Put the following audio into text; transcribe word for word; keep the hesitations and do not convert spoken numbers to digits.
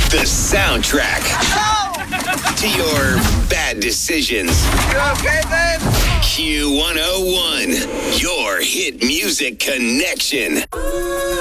The soundtrack to your bad decisions. You okay, babe? Q one oh one, your hit music connection.